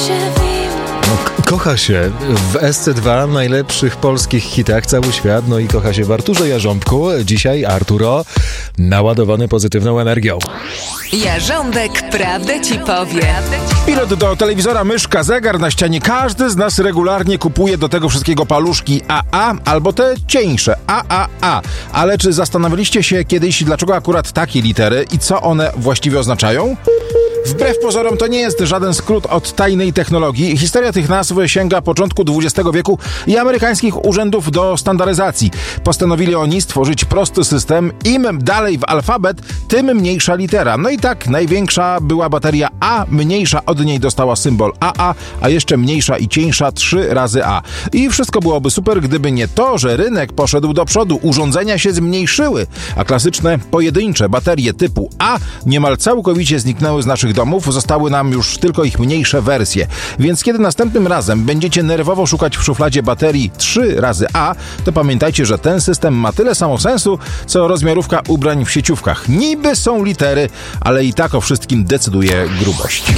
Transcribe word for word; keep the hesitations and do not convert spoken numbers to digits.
No, kocha się w S C dwa, najlepszych polskich hitach cały świat, no i kocha się w Arturze Jarząbku. Dzisiaj Arturo naładowany pozytywną energią. Jarząbek prawdę ci powie. Pilot do telewizora, myszka, zegar na ścianie. Każdy z nas regularnie kupuje do tego wszystkiego paluszki A A albo te cieńsze A A A. Ale czy zastanawialiście się kiedyś, dlaczego akurat takie litery i co one właściwie oznaczają? Wbrew pozorom to nie jest żaden skrót od tajnej technologii. Historia tych nazw sięga początku dwudziestego wieku i amerykańskich urzędów do standaryzacji. Postanowili oni stworzyć prosty system. Im dalej w alfabet, tym mniejsza litera. No i tak największa była bateria A, mniejsza od niej dostała symbol A A, a jeszcze mniejsza i cieńsza trzy razy A. I wszystko byłoby super, gdyby nie to, że rynek poszedł do przodu, urządzenia się zmniejszyły, a klasyczne pojedyncze baterie typu A niemal całkowicie zniknęły z naszych domów, zostały nam już tylko ich mniejsze wersje. Więc kiedy następnym razem będziecie nerwowo szukać w szufladzie baterii trzy razy A, to pamiętajcie, że ten system ma tyle samo sensu, co rozmiarówka ubrań w sieciówkach. Niby są litery, ale i tak o wszystkim decyduje grubość.